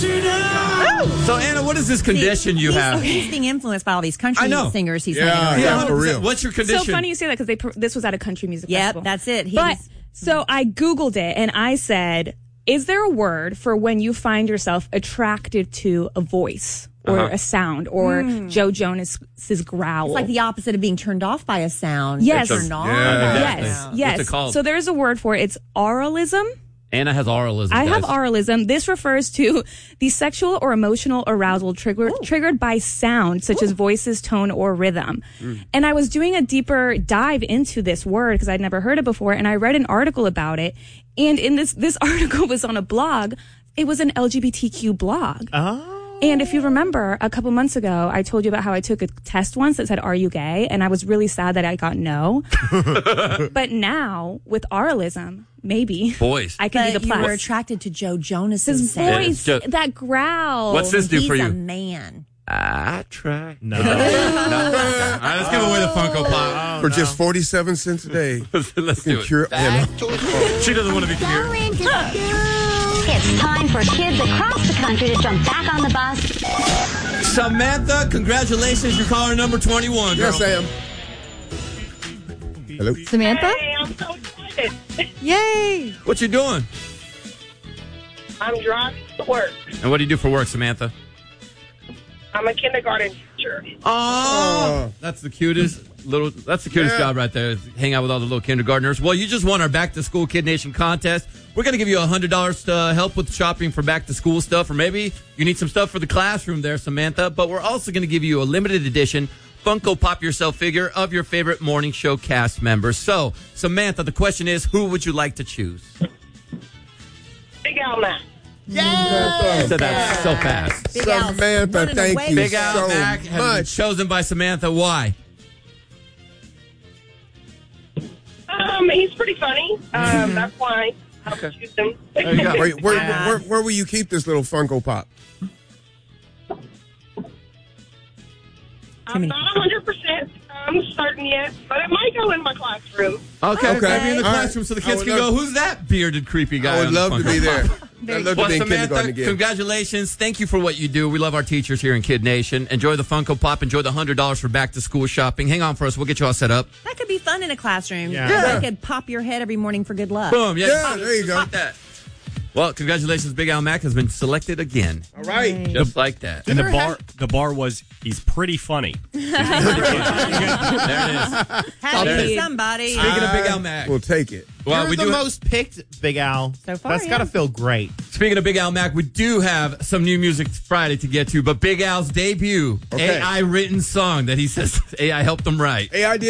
So, Anna, what is this condition you have? He's being influenced by all these country singers he's hanging around. Yeah, for real. What's your condition? So funny you say that because this was at a country music festival. Yep, that's it. So I Googled it and I said, is there a word for when you find yourself attracted to a voice or a sound or Joe Jonas's growl? It's like the opposite of being turned off by a sound. Yes. Turned on. Yes. What's it called? So there's a word for it. It's auralism. Anna has auralism. I have auralism. This refers to the sexual or emotional arousal triggered by sound, such as voices, tone, or rhythm. And I was doing a deeper dive into this word because I'd never heard it before, and I read an article about it. And in this article was on a blog. It was an LGBTQ blog. Oh. And if you remember, a couple months ago, I told you about how I took a test once that said, "Are you gay?" And I was really sad that I got no. But now, with auralism, maybe I can be the plus. You were attracted to Joe Jonas's His voice, that growl. What's this do for you? He's a man. I try. No. All right, let's give away the Funko Pop. For just 47 cents a day. Let's do it. She doesn't want to be cured. It's time for kids across the country to jump back on the bus. Samantha, congratulations. You're caller number 21, girl. Yes, I am. Hello. Samantha? Hey, I'm so excited. Yay! What you doing? I'm driving to work. And what do you do for work, Samantha? I'm a kindergarten teacher. Oh, that's the cutest job right there. Hang out with all the little kindergartners. Well, you just won our Back to School Kid Nation contest. We're going to give you $100 to help with shopping for back to school stuff, or maybe you need some stuff for the classroom there, Samantha. But we're also going to give you a limited edition Funko Pop Yourself figure of your favorite morning show cast members. So, Samantha, the question is, who would you like to choose? Big Al Mack. Yeah! So that's so fast. Big Al's Samantha, running thank away. you Big Al so Mack has been much. chosen by Samantha. Why? He's pretty funny. That's why I would choose him. There you go. Wait, where will you keep this little Funko Pop? I'm not 100% certain yet, but it might go in my classroom. Okay. Maybe in the All classroom right. so the kids I can would go, love- who's that bearded, creepy guy? I would on the love to Funko be there. Pop? I'd love to Well, be in kindergarten Samantha, again. congratulations. Thank you for what you do. We love our teachers here in Kid Nation. Enjoy the Funko Pop. Enjoy the $100 for back to school shopping. Hang on for us. We'll get you all set up. That could be fun in a classroom. Yeah. You could pop your head every morning for good luck. Boom. Yeah, there you go. Pop that. Well, congratulations. Big Al Mack has been selected again. All right. Just like that. And the bar was, he's pretty funny. There it is. Had to There it be is. somebody. Speaking of Big Al Mack. We'll take it. Well, You're we the do most picked, Big Al. So far, That's got to feel great. Speaking of Big Al Mack, we do have some new music Friday to get to, but Big Al's debut Okay. AI written song that he says AI helped him write. AI did